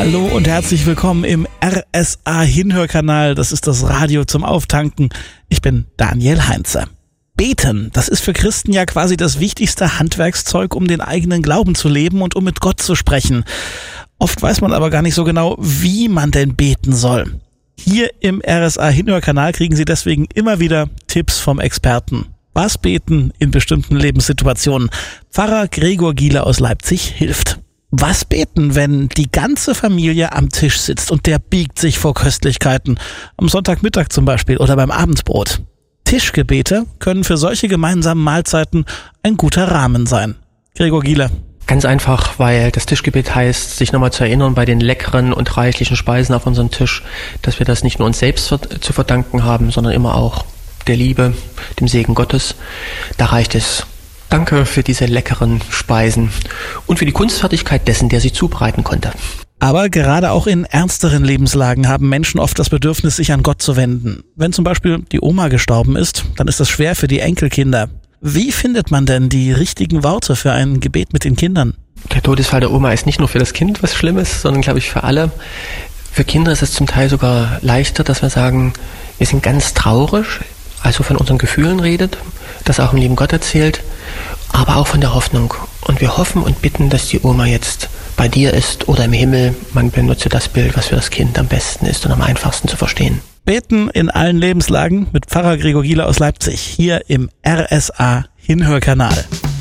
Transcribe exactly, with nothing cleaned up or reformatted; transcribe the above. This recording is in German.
Hallo und herzlich willkommen im R S A-Hinhörkanal. Das ist das Radio zum Auftanken. Ich bin Daniel Heinze. Beten, das ist für Christen ja quasi das wichtigste Handwerkszeug, um den eigenen Glauben zu leben und um mit Gott zu sprechen. Oft weiß man aber gar nicht so genau, wie man denn beten soll. Hier im R S A-Hinhörkanal kriegen Sie deswegen immer wieder Tipps vom Experten. Was beten in bestimmten Lebenssituationen? Pfarrer Gregor Giele aus Leipzig hilft. Was beten, wenn die ganze Familie am Tisch sitzt und der biegt sich vor Köstlichkeiten? Am Sonntagmittag zum Beispiel oder beim Abendbrot. Tischgebete können für solche gemeinsamen Mahlzeiten ein guter Rahmen sein. Gregor Giele. Ganz einfach, weil das Tischgebet heißt, sich nochmal zu erinnern bei den leckeren und reichlichen Speisen auf unserem Tisch, dass wir das nicht nur uns selbst zu verdanken haben, sondern immer auch der Liebe, dem Segen Gottes. Da reicht es. Danke für diese leckeren Speisen und für die Kunstfertigkeit dessen, der sie zubereiten konnte. Aber gerade auch in ernsteren Lebenslagen haben Menschen oft das Bedürfnis, sich an Gott zu wenden. Wenn zum Beispiel die Oma gestorben ist, dann ist das schwer für die Enkelkinder. Wie findet man denn die richtigen Worte für ein Gebet mit den Kindern? Der Todesfall der Oma ist nicht nur für das Kind was Schlimmes, sondern, glaube ich, für alle. Für Kinder ist es zum Teil sogar leichter, dass wir sagen, wir sind ganz traurig, also von unseren Gefühlen redet, das auch im lieben Gott erzählt, aber auch von der Hoffnung. Und wir hoffen und bitten, dass die Oma jetzt bei dir ist oder im Himmel. Man benutze das Bild, was für das Kind am besten ist und am einfachsten zu verstehen. Beten in allen Lebenslagen mit Pfarrer Gregor Giele aus Leipzig, hier im R S A Hinhörkanal.